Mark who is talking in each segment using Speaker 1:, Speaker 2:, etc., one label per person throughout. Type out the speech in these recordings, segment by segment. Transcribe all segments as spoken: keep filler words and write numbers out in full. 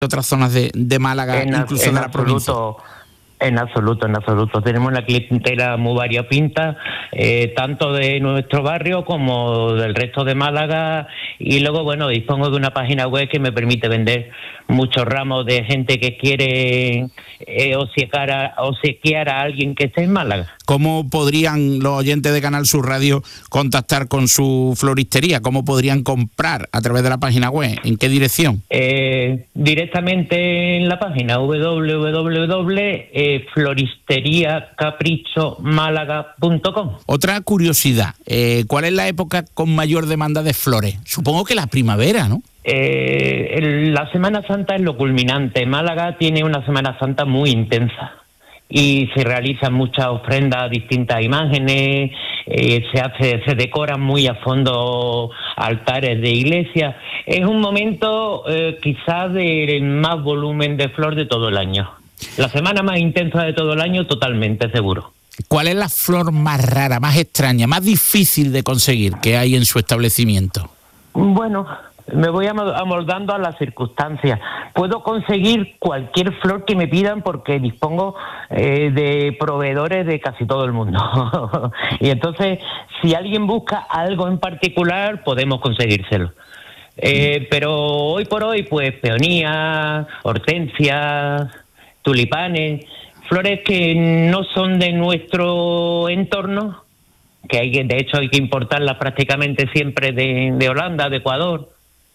Speaker 1: otras zonas de, de Málaga,
Speaker 2: en,
Speaker 1: incluso
Speaker 2: en
Speaker 1: de la provincia.
Speaker 2: absoluto, en absoluto, en absoluto. Tenemos una clientela muy variopinta, eh, tanto de nuestro barrio como del resto de Málaga, y luego, bueno, dispongo de una página web que me permite vender muchos ramos de gente que quiere eh, obsequiar, a, obsequiar a alguien que esté en Málaga.
Speaker 1: ¿Cómo podrían los oyentes de Canal Sur Radio contactar con su floristería? ¿Cómo podrían comprar a través de la página web? ¿En qué dirección?
Speaker 2: Eh, directamente en la página doble u doble u doble punto floristería capricho málaga punto com.
Speaker 1: Otra curiosidad, eh, ¿cuál es la época con mayor demanda de flores? Supongo que la primavera, ¿no?
Speaker 2: Eh, el, la Semana Santa es lo culminante. Málaga tiene una Semana Santa muy intensa y se realizan muchas ofrendas a distintas imágenes, eh, se hace, se decoran muy a fondo altares de iglesia. Es un momento eh, quizás del más volumen de flor de todo el año. La semana más intensa de todo el año, totalmente seguro.
Speaker 1: ¿Cuál es la flor más rara, más extraña, más difícil de conseguir que hay en su establecimiento?
Speaker 2: Bueno, me voy amoldando a las circunstancias. Puedo conseguir cualquier flor que me pidan porque dispongo eh, de proveedores de casi todo el mundo. Y entonces, si alguien busca algo en particular, podemos conseguírselo. Eh, pero hoy por hoy, pues peonías, hortensias, tulipanes, flores que no son de nuestro entorno, que hay que, de hecho hay que importarlas prácticamente siempre de, de Holanda, de Ecuador.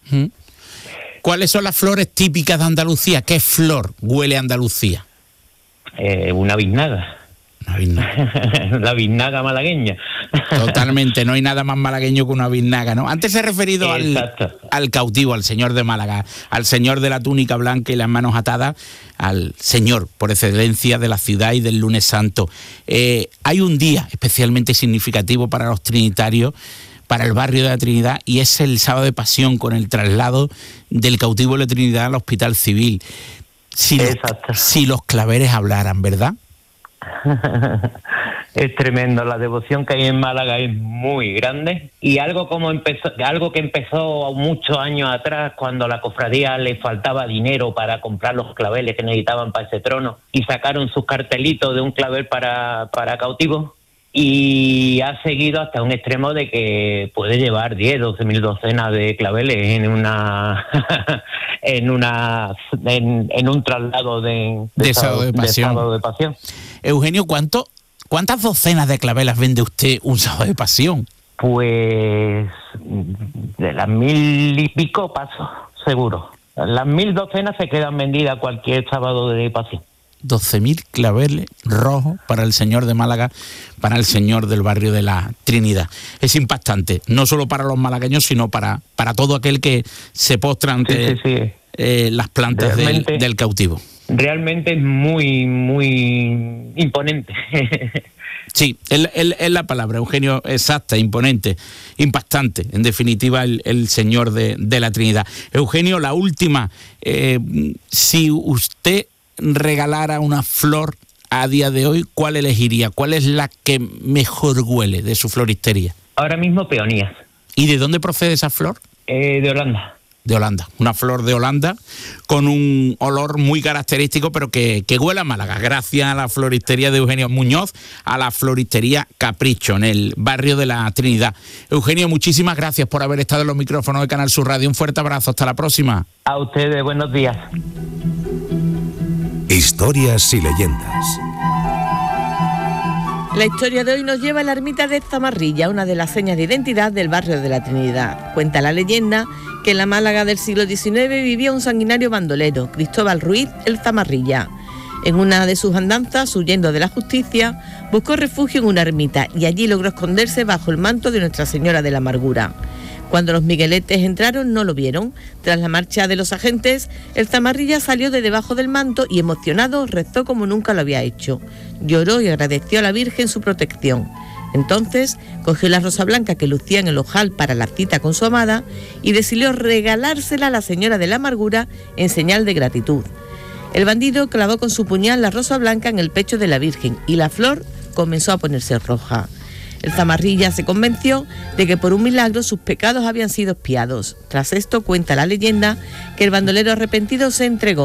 Speaker 1: ¿Cuáles son las flores típicas de Andalucía? ¿Qué flor huele a Andalucía?
Speaker 2: Eh, una biznaga.
Speaker 1: Una biznaga.
Speaker 2: La biznaga malagueña.
Speaker 1: Totalmente, no hay nada más malagueño que una biznaga, ¿no? Antes he referido al, al cautivo, al señor de Málaga, al señor de la túnica blanca y las manos atadas, al señor por excelencia de la ciudad y del lunes santo. Eh, hay un día especialmente significativo para los trinitarios, para el barrio de la Trinidad, y es el sábado de Pasión, con el traslado del cautivo de la Trinidad al Hospital Civil. Si los, si los claveres hablaran, ¿verdad?
Speaker 2: Es tremendo, la devoción que hay en Málaga es muy grande, y algo como empezó, algo que empezó muchos años atrás, cuando a la cofradía le faltaba dinero para comprar los claveles que necesitaban para ese trono, y sacaron sus cartelitos de un clavel para, para cautivos, y ha seguido hasta un extremo de que puede llevar diez, doce mil docenas de claveles en una en una en, en un traslado de, de,
Speaker 1: de, sábado de, pasión.
Speaker 2: de sábado de pasión.
Speaker 1: Eugenio, ¿cuánto, ¿cuántas docenas de clavelas vende usted un sábado de pasión?
Speaker 2: Pues de las mil y pico paso, seguro. Las mil docenas se quedan vendidas cualquier sábado de pasión.
Speaker 1: doce mil claveles rojos para el señor de Málaga, para el señor del barrio de la Trinidad. Es impactante, no solo para los malagueños, sino para, para todo aquel que se postra ante sí, sí, sí. Eh, las plantas del, del cautivo.
Speaker 2: Realmente es muy, muy imponente.
Speaker 1: Sí, es, es, es la palabra, Eugenio, exacta, imponente, impactante, en definitiva, el, el señor de, de la Trinidad. Eugenio, la última, eh, si usted regalara una flor a día de hoy, ¿cuál elegiría? ¿Cuál es la que mejor huele de su floristería?
Speaker 2: Ahora mismo peonías.
Speaker 1: ¿Y de dónde procede esa flor?
Speaker 2: Eh, de Holanda.
Speaker 1: De Holanda, una flor de Holanda con un olor muy característico, pero que, que huele a Málaga, gracias a la floristería de Eugenio Muñoz, a la floristería Capricho, en el barrio de la Trinidad. Eugenio, muchísimas gracias por haber estado en los micrófonos de Canal Sur Radio. Un fuerte abrazo, hasta la próxima.
Speaker 2: A ustedes, buenos días.
Speaker 3: Historias y leyendas.
Speaker 4: La historia de hoy nos lleva a la ermita de Zamarrilla, una de las señas de identidad del barrio de la Trinidad. Cuenta la leyenda que en la Málaga del siglo diecinueve vivía un sanguinario bandolero, Cristóbal Ruiz el Zamarrilla. En una de sus andanzas, huyendo de la justicia, buscó refugio en una ermita y allí logró esconderse bajo el manto de Nuestra Señora de la Amargura. Cuando los migueletes entraron no lo vieron. Tras la marcha de los agentes, el Zamarrilla salió de debajo del manto y, emocionado, rezó como nunca lo había hecho. Lloró y agradeció a la Virgen su protección. Entonces cogió la rosa blanca que lucía en el ojal para la cita con su amada y decidió regalársela a la Señora de la Amargura en señal de gratitud. El bandido clavó con su puñal la rosa blanca en el pecho de la Virgen y la flor comenzó a ponerse roja. El Zamarrilla se convenció de que por un milagro sus pecados habían sido expiados. Tras esto cuenta la leyenda que el bandolero arrepentido se entregó